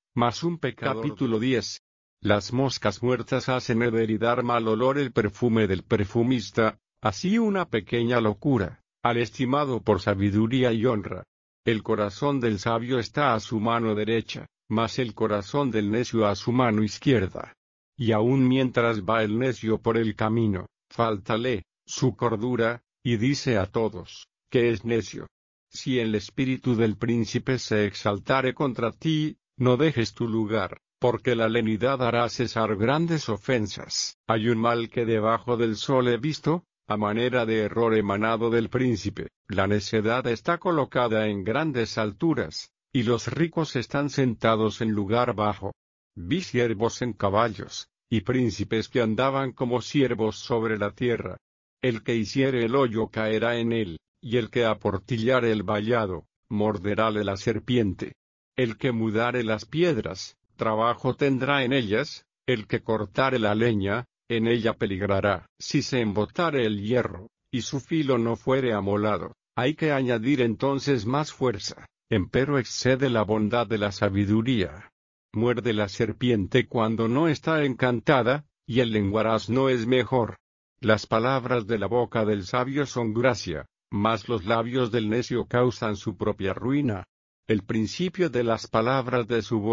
Mas un pecador. Capítulo 10. Las moscas muertas hacen hervir y dar mal olor el perfume del perfumista, así una pequeña locura, al estimado por sabiduría y honra. El corazón del sabio está a su mano derecha, mas el corazón del necio a su mano izquierda. Y aun mientras va el necio por el camino, fáltale su cordura, y dice a todos, que es necio. Si el espíritu del príncipe se exaltare contra ti, no dejes tu lugar, porque la lenidad hará cesar grandes ofensas. Hay un mal que debajo del sol he visto, a manera de error emanado del príncipe. La necedad está colocada en grandes alturas, y los ricos están sentados en lugar bajo. Vi siervos en caballos, y príncipes que andaban como siervos sobre la tierra. El que hiciere el hoyo caerá en él, y el que aportillare el vallado, morderále la serpiente. El que mudare las piedras, trabajo tendrá en ellas, el que cortare la leña, en ella peligrará. Si se embotare el hierro, y su filo no fuere amolado, hay que añadir entonces más fuerza, empero excede la bondad de la sabiduría. Muerde la serpiente cuando no está encantada, y el lenguaraz no es mejor. Las palabras de la boca del sabio son gracia, mas los labios del necio causan su propia ruina. El principio de las palabras de su boca